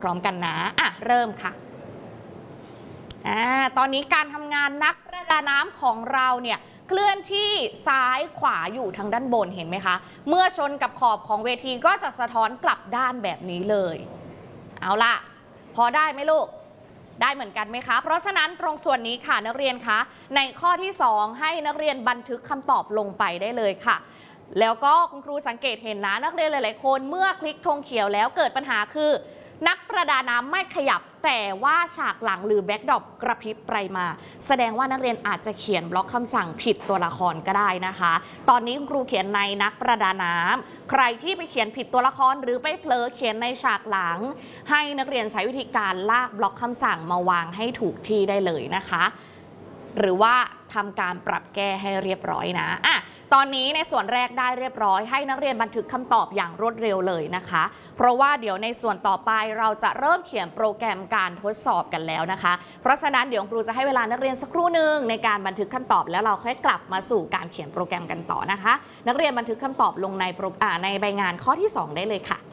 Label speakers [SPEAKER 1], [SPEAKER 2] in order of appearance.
[SPEAKER 1] พร้อมกันนะเริ่มค่ะตอนนี้การทำงานนักประดาน้ำของเราเนี่ยเคลื่อนที่ซ้ายขวาอยู่ทางด้านบนเห็นไหมคะเมื่อชนกับขอบของเวทีก็จะสะท้อนกลับด้านแบบนี้เลยเอาล่ะพอได้ไหมลูกได้เหมือนกันไหมคะเพราะฉะนั้นตรงส่วนนี้ค่ะนักเรียนคะในข้อที่2ให้นักเรียนบันทึกคำตอบลงไปได้เลยค่ะแล้วก็คุณครูสังเกตเห็นนะนักเรียนหลายๆคนเมื่อคลิกธงเขียวแล้วเกิดปัญหาคือนักประดาน้ำไม่ขยับแต่ว่าฉากหลังหรือแบ็กดรอปกระพริบไปมาแสดงว่านักเรียนอาจจะเขียนบล็อกคำสั่งผิดตัวละครก็ได้นะคะตอนนี้คุณครูเขียนในนักประดาน้ำใครที่ไปเขียนผิดตัวละครหรือไปเผลอเขียนในฉากหลังให้นักเรียนใช้วิธีการลากบล็อกคำสั่งมาวางให้ถูกที่ได้เลยนะคะหรือว่าทำการปรับแก้ให้เรียบร้อยนะตอนนี้ในส่วนแรกได้เรียบร้อยให้นักเรียนบันทึกคำตอบอย่างรวดเร็วเลยนะคะเพราะว่าเดี๋ยวในส่วนต่อไปเราจะเริ่มเขียนโปรแกรมการทดสอบกันแล้วนะคะเพราะฉะนั้นเดี๋ยวครูจะให้เวลานักเรียนสักครู่หนึ่งในการบันทึกคำตอบแล้วเราค่อยกลับมาสู่การเขียนโปรแกรมกันต่อนะคะนักเรียนบันทึกคำตอบลงในใบงานข้อที่2ได้เลยค่ะ